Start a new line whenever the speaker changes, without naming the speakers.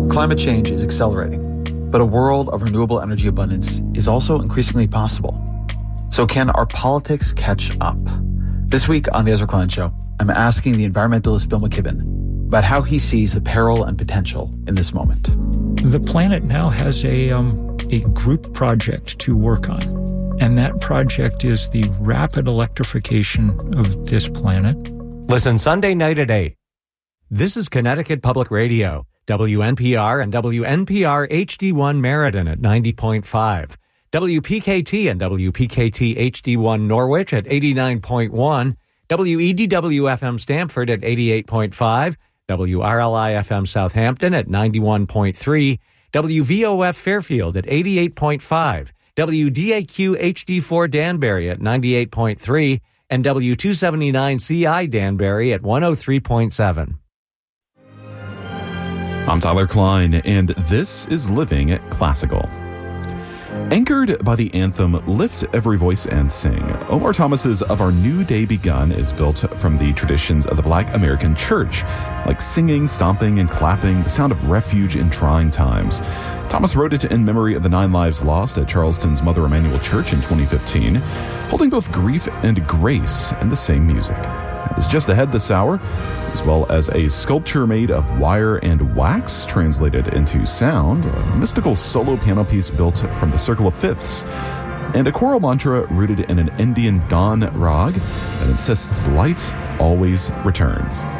Climate change is accelerating, but a world of renewable energy abundance is also increasingly possible. So can our politics catch up? This week on The Ezra Klein Show, I'm asking the environmentalist Bill McKibben about how he sees the peril and potential in this moment.
The planet now has a group project to work on, and that project is the rapid electrification of this planet.
Listen Sunday night at 8. This is Connecticut Public Radio, WNPR and WNPR HD1 Meriden at 90.5, WPKT and WPKT HD1 Norwich at 89.1, WEDW-FM Stamford at 88.5, WRLI-FM Southampton at 91.3, WVOF Fairfield at 88.5, WDAQ HD4 Danbury at 98.3, and W279CI Danbury at 103.7.
I'm Tyler Klein, and this is Living Classical. Anchored by the anthem Lift Every Voice and Sing, Omar Thomas's Of Our New Day Begun is built from the traditions of the Black American Church, like singing, stomping, and clapping, the sound of refuge in trying times. Thomas wrote it in memory of the 9 lives lost at Charleston's Mother Emanuel Church in 2015, holding both grief and grace in the same music. That is just ahead this hour, as well as a sculpture made of wire and wax translated into sound, a mystical solo piano piece built from the Circle of Fifths, and a choral mantra rooted in an Indian Dawn rag that insists light always returns.